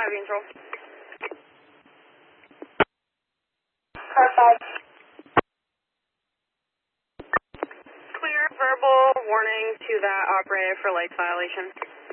5 control. Car 5. Clear verbal warning to that operator for lights violation.